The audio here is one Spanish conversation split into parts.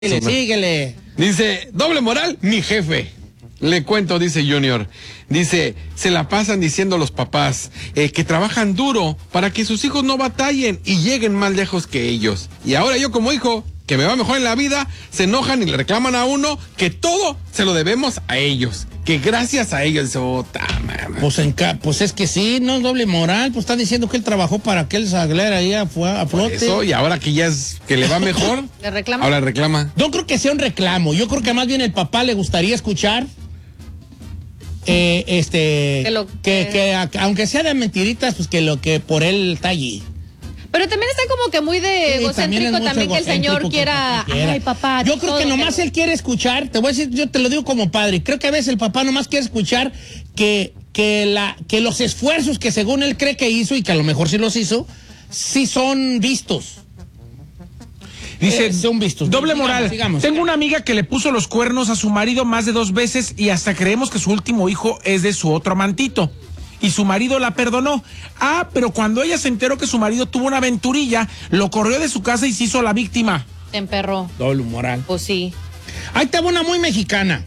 Síguele. Dice, doble moral, mi jefe. Le cuento, dice Junior. Dice, se la pasan diciendo los papás que trabajan duro para que sus hijos no batallen y lleguen más lejos que ellos. Y ahora yo como hijo, que me va mejor en la vida, se enojan y le reclaman a uno que todo se lo debemos a ellos. Que gracias a ellos, Pues es que sí, no es doble moral. Pues está diciendo que él trabajó para que él saliera ahí a flote. Eso, y ahora que ya es que le va mejor, ¿le reclama? Ahora reclama. No creo que sea un reclamo. Yo creo que más bien el papá le gustaría escuchar aunque sea de mentiritas, pues que lo que por él está allí. Pero también está como que muy de egocéntrico también que el señor quiera. Ay, papá. Yo creo que nomás él quiere escuchar. Te voy a decir, yo te lo digo como padre. Creo que a veces el papá nomás quiere escuchar que los esfuerzos que según él cree que hizo y que a lo mejor sí los hizo, sí son vistos. Dice, son vistos. Doble moral. Sigamos. Tengo una amiga que le puso los cuernos a su marido más de 2 veces y hasta creemos que su último hijo es de su otro amantito. Y su marido la perdonó. Pero cuando ella se enteró que su marido tuvo una aventurilla, lo corrió de su casa y se hizo la víctima. Se emperró. Doble moral. Pues sí. Ahí está una muy mexicana.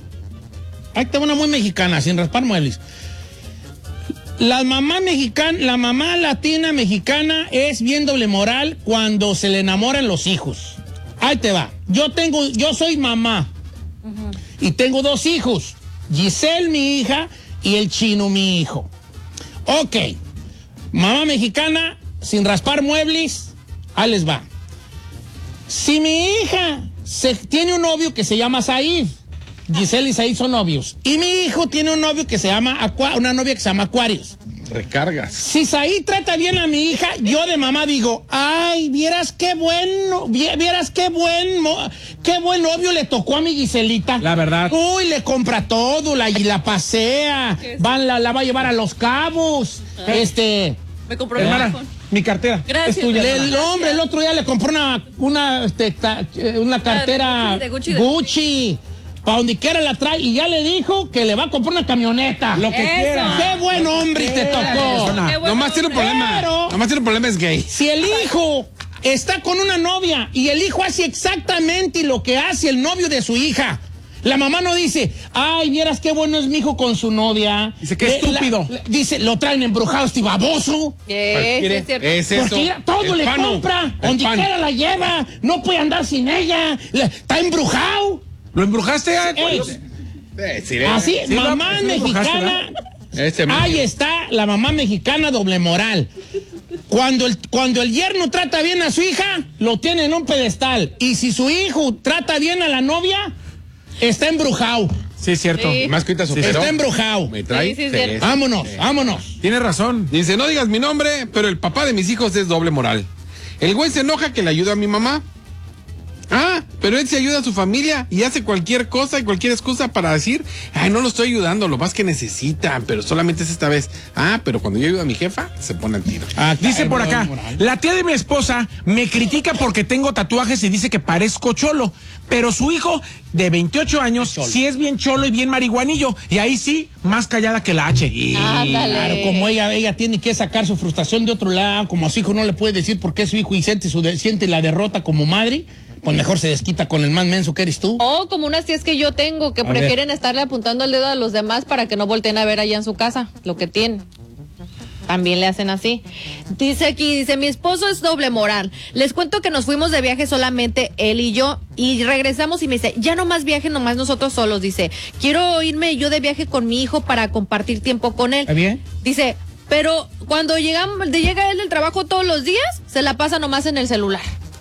Sin raspar muebles. La mamá latina mexicana es bien doble moral cuando se le enamoran los hijos. Ahí te va. Yo soy mamá. Y tengo 2 hijos. Giselle, mi hija, y el Chino, mi hijo. Ok, mamá mexicana, sin raspar muebles, ahí les va. Si mi hija tiene un novio que se llama Said, Giselle y Said son novios, y mi hijo tiene un novio que se llama una novia que se llama Aquarius. Recargas. Si Said trata bien a mi hija, yo de mamá digo, ay, vieras qué buen novio le tocó a mi Giselita. La verdad. Uy, le compra todo, la pasea, la va a llevar a Los Cabos, Me compró hermana, mi cartera. Gracias. Es tuya. el otro día le compró una cartera de Gucci. Para donde quiera la trae y ya le dijo que le va a comprar una camioneta. Lo que quiera. ¡Qué buen hombre te tocó! Nomás tiene un problema. Nomás tiene un problema, es gay. Si el hijo está con una novia y el hijo hace exactamente lo que hace el novio de su hija, la mamá no dice, ay, vieras qué bueno es mi hijo con su novia. Dice, qué estúpido. Dice, lo traen embrujado este baboso. Es cierto. Es eso. Porque todo le compra, donde quiera la lleva, no puede andar sin ella, está embrujado. ¿Lo embrujaste? Así, Sí, mamá lo mexicana. Ese Ahí está la mamá mexicana doble moral. Cuando el yerno trata bien a su hija, lo tiene en un pedestal. Y si su hijo trata bien a la novia, está embrujado. Sí, es cierto. Sí. Más cuita superó. Está embrujado. Me trae. Sí, es cierto. Vámonos. Tiene razón. Dice, no digas mi nombre, pero el papá de mis hijos es doble moral. El güey se enoja que le ayuda a mi mamá. Pero él se ayuda a su familia y hace cualquier cosa y cualquier excusa para decir, ay, no lo estoy ayudando, lo más que necesita, pero solamente es esta vez. Pero cuando yo ayudo a mi jefa, se pone al tiro. Dice por acá, la tía de mi esposa me critica porque tengo tatuajes y dice que parezco cholo, pero su hijo de 28 años sí es bien cholo y bien marihuanillo, y ahí sí, más callada que la H. Ándale. Claro, como ella tiene que sacar su frustración de otro lado, como a su hijo no le puede decir por qué es su hijo y siente la derrota como madre, pues mejor se desquita con el más menso que eres tú. O como unas tías que yo tengo que prefieren estarle apuntando el dedo a los demás para que no volteen a ver allá en su casa lo que tienen. También le hacen así. Dice mi esposo es doble moral. Les cuento que nos fuimos de viaje solamente él y yo y regresamos y me dice, ya no más viaje, nomás nosotros solos. Dice, quiero irme yo de viaje con mi hijo para compartir tiempo con él. ¿Está bien? Dice, pero cuando llega él del trabajo todos los días, se la pasa nomás en el celular.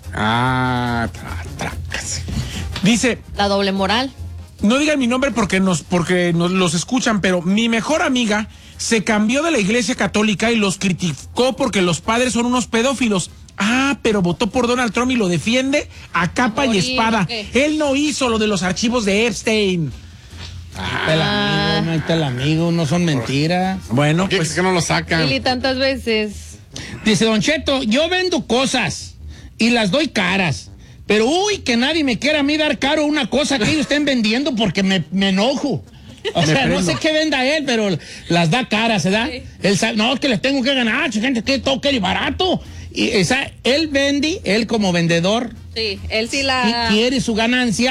Tracas. Dice, La doble moral. no digan mi nombre porque nos los escuchan, pero mi mejor amiga se cambió de la iglesia católica y los criticó porque los padres son unos pedófilos. Pero votó por Donald Trump y lo defiende a capa y espada. ¿Qué? Él no hizo lo de los archivos de Epstein. Ahí está el amigo, no son mentiras. Bueno, ¿Qué, pues que no lo sacan? Y tantas veces. Dice Don Cheto, yo vendo cosas y las doy caras, pero que nadie me quiera a mí dar caro una cosa que ellos estén vendiendo porque me enojo. O sea, no sé qué venda él, pero las da caras, ¿verdad? Sí. Él sabe, no, es que les tengo que ganar, gente, que todo quiere barato. él como vendedor, Sí, él sí la... quiere su ganancia